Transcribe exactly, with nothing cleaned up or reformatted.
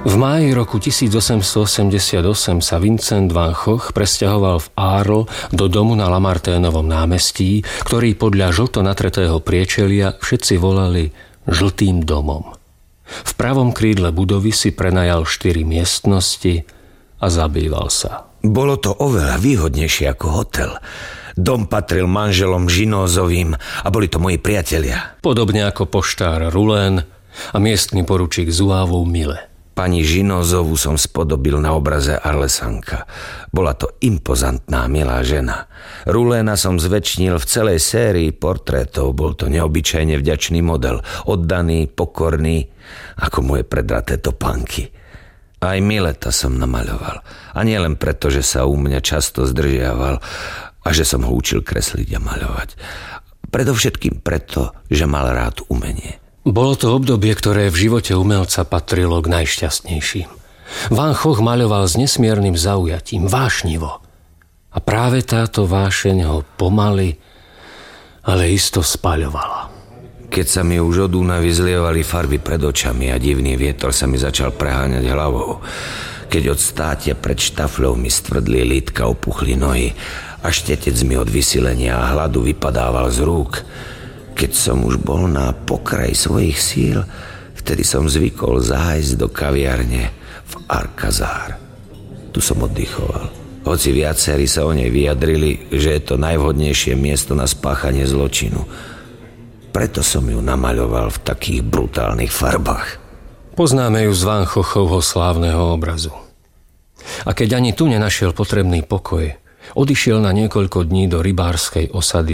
V máji roku tisícosemstoosemdesiatosem sa Vincent van Gogh presťahoval v Arles do domu na Lamarténovom námestí, ktorý podľa žlto natretého priečelia všetci volali Žltým domom. V pravom krídle budovy si prenajal štyri miestnosti a zabýval sa. Bolo to oveľa výhodnejšie ako hotel. Dom patril manželom Ginózovým a boli to moji priatelia. Podobne ako poštár Roulin a miestny poručík Zouave Mille. Pani Ginózovú som spodobil na obraze Arlesanka. Bola to impozantná, milá žena. Roulina som zväčšnil v celej sérii portrétov. Bol to neobyčajne vďačný model. Oddaný, pokorný, ako moje predraté topánky. Aj Milleta som namaľoval. A nie len preto, že sa u mňa často zdržiaval a že som ho učil kresliť a maľovať. Predovšetkým preto, že mal rád umenie. Bolo to obdobie, ktoré v živote umelca patrilo k najšťastnejším. Van Gogh maľoval s nesmiernym zaujatím, vášnivo. A práve táto vášeň ho pomaly, ale isto spaľovala. Keď sa mi už od únavy zlievali farby pred očami a divný vietor sa mi začal preháňať hlavou, keď od státia pred štafľou mi stvrdli lítka, opuchli nohy a štetec mi od vysilenia a hladu vypadával z rúk, keď som už bol na pokraji svojich síl, vtedy som zvykol zájsť do kaviarne v Alcazar. Tu som oddychoval. Hoci viacerí sa o nej vyjadrili, že je to najvhodnejšie miesto na spáchanie zločinu. Preto som ju namaľoval v takých brutálnych farbách. Poznáme ju z Van Goghovho slávneho obrazu. A keď ani tu nenašiel potrebný pokoj, odišiel na niekoľko dní do rybárskej osady